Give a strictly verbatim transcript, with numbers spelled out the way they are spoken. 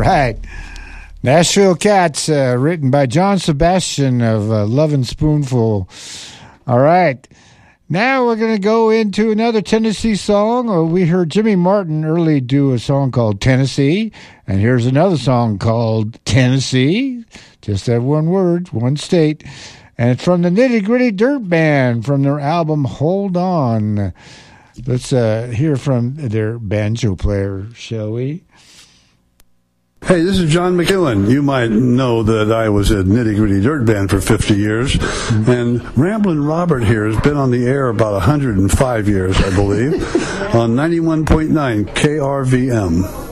right. Nashville Cats, uh, written by John Sebastian of uh, Lovin' Spoonful. All right. Now we're going to go into another Tennessee song. Uh, we heard Jimmy Martin early do a song called Tennessee. And here's another song called Tennessee. Just that one word, one state. And it's from the Nitty Gritty Dirt Band from their album Hold On. Let's uh, hear from their banjo player, shall we? Hey, this is John McEwen. You might know that I was at Nitty Gritty Dirt Band for fifty years, and Ramblin' Robert here has been on the air about one hundred five years, I believe, on ninety-one point nine K R V M.